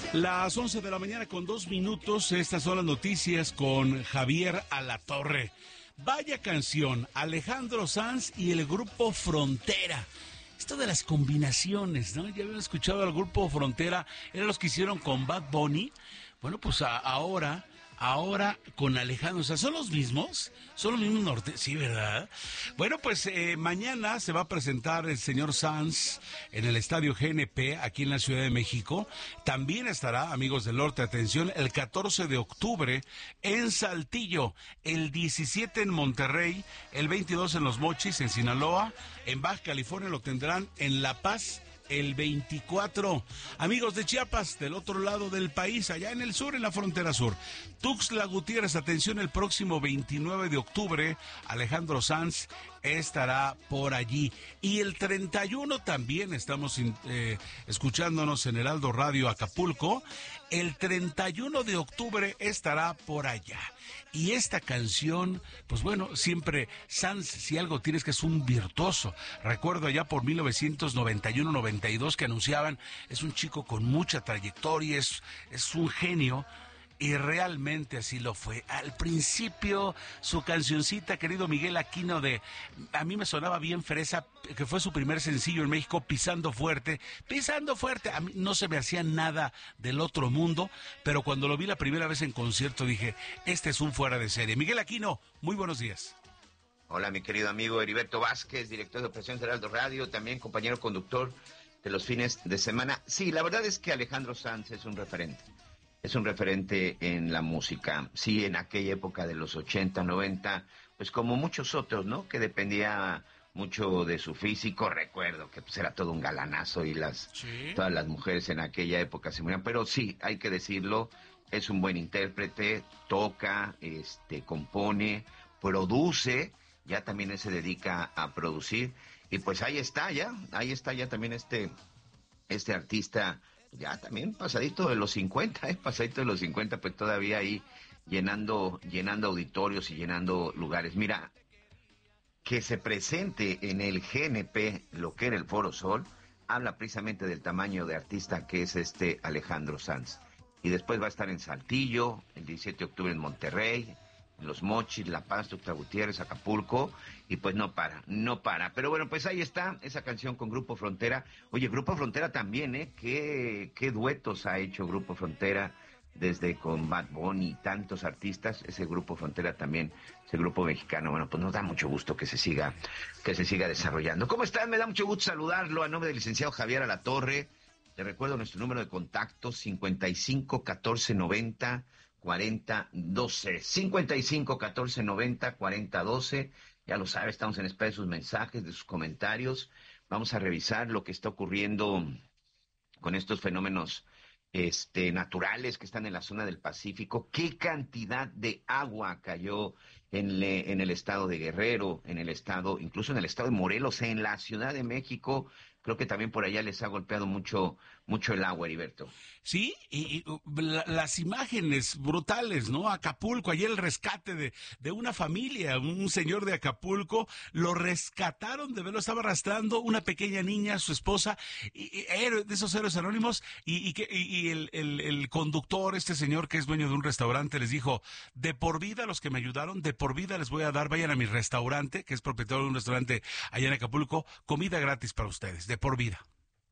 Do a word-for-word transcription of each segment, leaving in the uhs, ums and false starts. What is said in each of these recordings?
Las once de la mañana con dos minutos, estas son las noticias con Javier Alatorre. Vaya canción, Alejandro Sanz y el grupo Frontera. Esto de las combinaciones, ¿no? Ya habían escuchado al grupo Frontera, eran los que hicieron con Bad Bunny. Bueno, pues a, ahora... Ahora con Alejandro, o sea, ¿son los mismos? ¿Son los mismos norte? Sí, ¿verdad? Bueno, pues eh, mañana se va a presentar el señor Sanz en el Estadio G N P, aquí en la Ciudad de México. También estará, amigos del norte, atención, el catorce de octubre en Saltillo, el diecisiete en Monterrey, el veintidós en Los Mochis, en Sinaloa, en Baja California lo tendrán en La Paz, el veinticuatro. Amigos de Chiapas, del otro lado del país, allá en el sur, en la frontera sur. Tuxtla Gutiérrez, atención, el próximo veintinueve de octubre, Alejandro Sanz estará por allí. Y el treinta y uno también estamos eh, escuchándonos en Heraldo Radio Acapulco. El treinta y uno de octubre estará por allá. Y esta canción, pues bueno, siempre Sanz, si algo tienes que es un virtuoso. Recuerdo allá por mil novecientos noventa y uno noventa y dos que anunciaban, es un chico con mucha trayectoria, es, es un genio. Y realmente así lo fue. Al principio, su cancioncita, querido Miguel Aquino, de a mí me sonaba bien fresa, que fue su primer sencillo en México, Pisando Fuerte. Pisando Fuerte, a mí no se me hacía nada del otro mundo, pero cuando lo vi la primera vez en concierto dije, este es un fuera de serie. Miguel Aquino, muy buenos días. Hola, mi querido amigo Heriberto Vázquez, director de operaciones de Heraldo Radio, también compañero conductor de los fines de semana. Sí, la verdad es que Alejandro Sanz es un referente. Es un referente en la música. Sí, en aquella época de los ochenta, noventa, pues como muchos otros, ¿no? Que dependía mucho de su físico. Recuerdo que pues era todo un galanazo y las ¿sí? Todas las mujeres en aquella época se morían. Pero sí, hay que decirlo, es un buen intérprete, toca, este, compone, produce, ya también él se dedica a producir. Y pues ahí está ya, ahí está ya también este, este artista. Ya también pasadito de los cincuenta, ¿eh? Pasadito de los cincuenta, pues todavía ahí llenando, llenando auditorios y llenando lugares. Mira, que se presente en el G N P, lo que era el Foro Sol, habla precisamente del tamaño de artista que es este Alejandro Sanz. Y después va a estar en Saltillo, el diecisiete de octubre en Monterrey, en Los Mochis, La Paz, Tuxtla Gutiérrez, Acapulco, y pues no para, no para. Pero bueno, pues ahí está, esa canción con Grupo Frontera. Oye, Grupo Frontera también, ¿eh? ¿Qué, qué duetos ha hecho Grupo Frontera desde con Bad Bunny y tantos artistas? Ese Grupo Frontera también, ese grupo mexicano, bueno, pues nos da mucho gusto que se siga, que se siga desarrollando. ¿Cómo están? Me da mucho gusto saludarlo a nombre del licenciado Javier Alatorre. Te recuerdo nuestro número de contacto, cincuenta y cinco, catorce, noventa, cuarenta, doce, cincuenta y cinco, catorce, noventa, cuarenta, doce, ya lo sabe, estamos en espera de sus mensajes, de sus comentarios. Vamos a revisar lo que está ocurriendo con estos fenómenos este naturales que están en la zona del Pacífico. ¿Qué cantidad de agua cayó en, le, en el estado de Guerrero, en el estado, incluso en el estado de Morelos, en la Ciudad de México? Creo que también por allá les ha golpeado mucho, mucho el agua, Heriberto. Sí, y, y la, las imágenes brutales, ¿no? Acapulco, ayer el rescate de, de una familia, un señor de Acapulco, lo rescataron de verlo, estaba arrastrando una pequeña niña, su esposa, y, y héroe, de esos héroes anónimos, y, y, que, y, y el, el, el conductor, este señor que es dueño de un restaurante, les dijo, de por vida los que me ayudaron, de por vida les voy a dar, vayan a mi restaurante, que es propietario de un restaurante allá en Acapulco, comida gratis para ustedes, de por vida.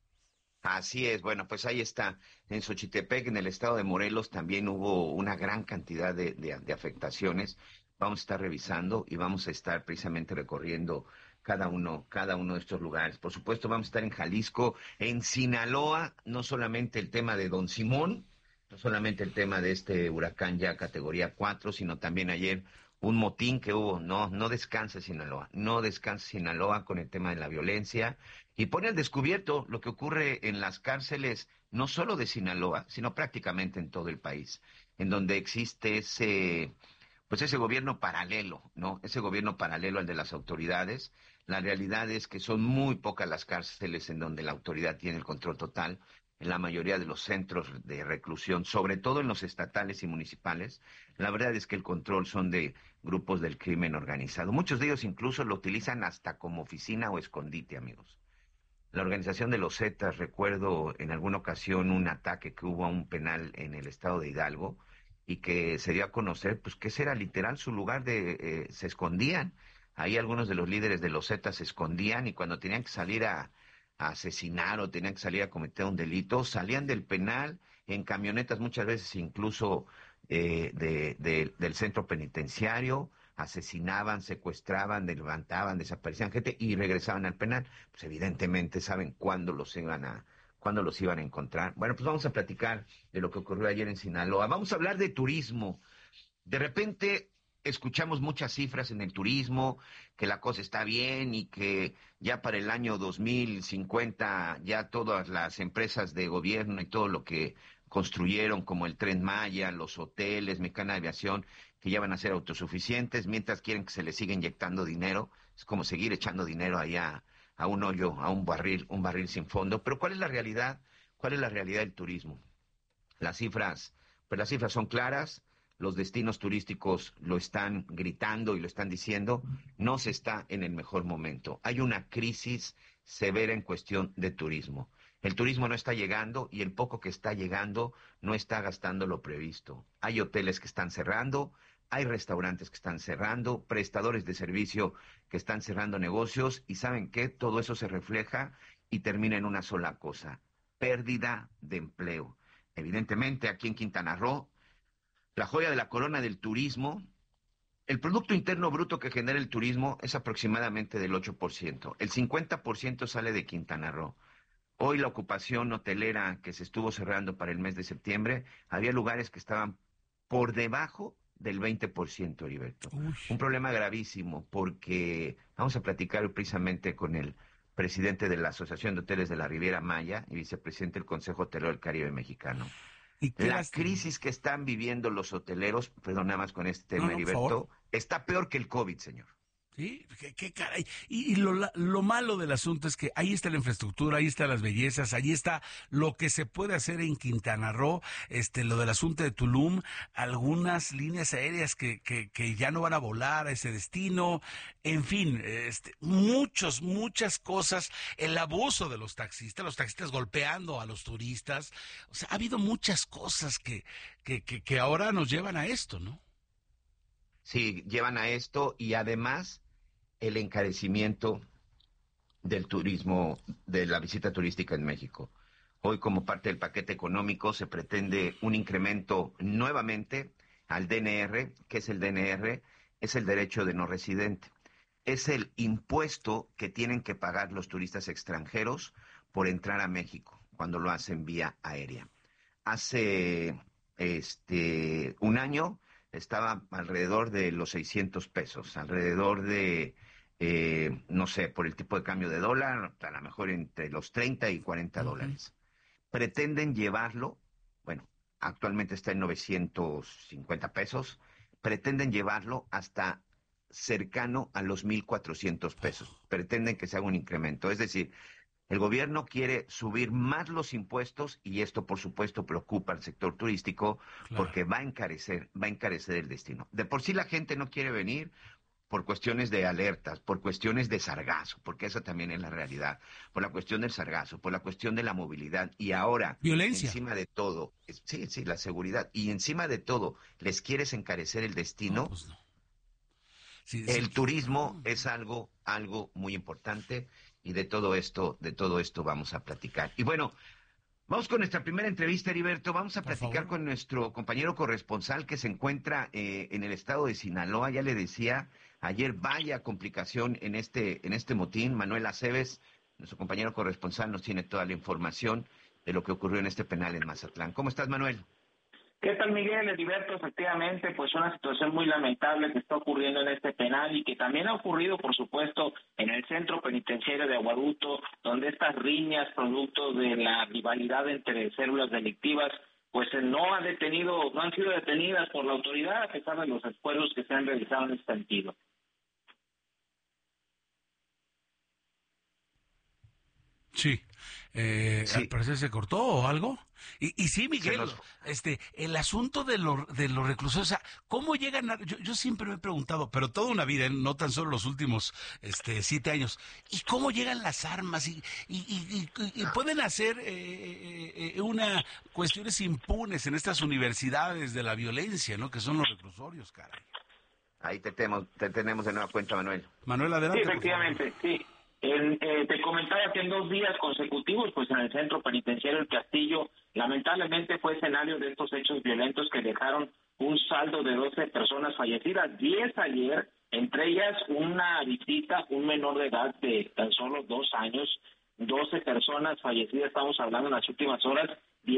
Así es, bueno, pues ahí está. En Xochitepec, en el estado de Morelos, también hubo una gran cantidad de, de, de afectaciones. Vamos a estar revisando y vamos a estar precisamente recorriendo cada uno, cada uno de estos lugares. Por supuesto, vamos a estar en Jalisco, en Sinaloa, no solamente el tema de Don Simón, no solamente el tema de este huracán ya categoría cuatro, sino también ayer un motín que hubo. No, no descansa Sinaloa, no descansa Sinaloa con el tema de la violencia, y pone al descubierto lo que ocurre en las cárceles, no solo de Sinaloa, sino prácticamente en todo el país, en donde existe ese, pues ese gobierno paralelo, ¿no? Ese gobierno paralelo al de las autoridades. La realidad es que son muy pocas las cárceles en donde la autoridad tiene el control total. En la mayoría de los centros de reclusión, sobre todo en los estatales y municipales, la verdad es que el control son de grupos del crimen organizado. Muchos de ellos incluso lo utilizan hasta como oficina o escondite, amigos. La organización de los Zetas, recuerdo en alguna ocasión un ataque que hubo a un penal en el estado de Hidalgo y que se dio a conocer, pues que ese era literal su lugar de, eh, se escondían. Ahí algunos de los líderes de los Zetas se escondían y cuando tenían que salir a, a asesinar o tenían que salir a cometer un delito, salían del penal en camionetas muchas veces incluso eh, de, de- del centro penitenciario, asesinaban, secuestraban, levantaban, desaparecían gente y regresaban al penal. Pues evidentemente saben cuándo los iban a, cuándo los iban a encontrar. Bueno, pues vamos a platicar de lo que ocurrió ayer en Sinaloa. Vamos a hablar de turismo. De repente escuchamos muchas cifras en el turismo, que la cosa está bien y que ya para el año dos mil cincuenta ya todas las empresas de gobierno y todo lo que construyeron, como el Tren Maya, los hoteles, Mexicana de Aviación, que ya van a ser autosuficientes, mientras quieren que se les siga inyectando dinero. Es como seguir echando dinero allá a un hoyo, a un barril, un barril sin fondo. Pero ¿cuál es la realidad? ¿Cuál es la realidad del turismo? Las cifras, pues las cifras son claras, los destinos turísticos lo están gritando y lo están diciendo, no se está en el mejor momento. Hay una crisis severa en cuestión de turismo. El turismo no está llegando y el poco que está llegando no está gastando lo previsto. Hay hoteles que están cerrando, hay restaurantes que están cerrando, prestadores de servicio que están cerrando negocios y ¿saben qué? Todo eso se refleja y termina en una sola cosa, pérdida de empleo. Evidentemente, aquí en Quintana Roo, la joya de la corona del turismo, el Producto Interno Bruto que genera el turismo es aproximadamente del ocho por ciento. El cincuenta por ciento sale de Quintana Roo. Hoy la ocupación hotelera que se estuvo cerrando para el mes de septiembre, había lugares que estaban por debajo del veinte por ciento, Heriberto. Uy. Un problema gravísimo porque vamos a platicar precisamente con el presidente de la Asociación de Hoteles de la Riviera Maya y vicepresidente del Consejo Hotelero del Caribe Mexicano. Y qué La lástima. crisis que están viviendo los hoteleros, perdón, nada más con este No, tema, no, por favor. Heriberto, está peor que el COVID, señor. Sí, qué, qué caray. Y, y lo, la- lo malo del asunto es que ahí está la infraestructura, ahí están las bellezas, ahí está lo que se puede hacer en Quintana Roo, este, lo del asunto de Tulum, algunas líneas aéreas que, que, que ya no van a volar a ese destino, en fin, este, muchos, muchas cosas, el abuso de los taxistas, los taxistas golpeando a los turistas, o sea, ha habido muchas cosas que, que, que, que ahora nos llevan a esto, ¿no? Sí, llevan a esto y además el encarecimiento del turismo, de la visita turística en México. Hoy, como parte del paquete económico, se pretende un incremento nuevamente al D N R. ¿Qué es el D N R? Es el derecho de no residente. Es el impuesto que tienen que pagar los turistas extranjeros por entrar a México cuando lo hacen vía aérea. Hace este un año estaba alrededor de los seiscientos pesos, alrededor de eh, no sé, por el tipo de cambio de dólar, a lo mejor entre los treinta y cuarenta Ujú. dólares. Pretenden llevarlo, bueno, actualmente está en novecientos cincuenta pesos, pretenden llevarlo hasta cercano a los mil cuatrocientos pesos. Pretenden que se haga un incremento. Es decir, el gobierno quiere subir más los impuestos y esto, por supuesto, preocupa al sector turístico Claro. porque va a encarecer, va a encarecer el destino. De por sí la gente no quiere venir por cuestiones de alertas, por cuestiones de sargazo, porque esa también es la realidad, por la cuestión del sargazo, por la cuestión de la movilidad y ahora, Violencia. encima de todo, es- sí, sí, la seguridad y encima de todo, les quieres encarecer el No, destino. pues no. Sí, sí, El turismo no. es algo, algo muy importante y de todo esto, de todo esto vamos a platicar. Y bueno, vamos con nuestra primera entrevista, Heriberto. Vamos a Por platicar favor. con nuestro compañero corresponsal que se encuentra eh, en el estado de Sinaloa. Ya le decía, ayer vaya complicación en este, en este motín. Manuel Aceves, nuestro compañero corresponsal, nos tiene toda la información de lo que ocurrió en este penal en Mazatlán. ¿Cómo estás, Manuel? ¿Qué tal, Miguel? Heriberto, efectivamente, pues una situación muy lamentable que está ocurriendo en este penal y que también ha ocurrido, por supuesto, en el centro penitenciario de Aguaruto, donde estas riñas, producto de la rivalidad entre células delictivas, pues eh, no han detenido, no han sido detenidas por la autoridad a pesar de los esfuerzos que se han realizado en este sentido. Sí, eh, Sí. al parecer se cortó o algo. Y, y sí, Miguel, nos- este, el asunto de, lo, de los reclusos, o sea, ¿cómo llegan a...? Yo, yo siempre me he preguntado, pero toda una vida, ¿eh? No tan solo los últimos este, siete años, ¿y cómo llegan las armas? ¿Y, y, y, y- y pueden hacer eh, eh, eh, una cuestiones impunes en estas universidades de la violencia, ¿no? Que son los reclusorios, caray. Ahí te, temo- te tenemos de nueva cuenta, Manuel. Manuel, Sí, adelante, por efectivamente, sí. En, eh, te comentaba que en dos días consecutivos, pues en el centro penitenciario El Castillo, lamentablemente fue escenario de estos hechos violentos que dejaron un saldo de doce personas fallecidas, diez ayer, entre ellas una visita, un menor de edad de tan solo dos años, doce personas fallecidas, estamos hablando en las últimas horas,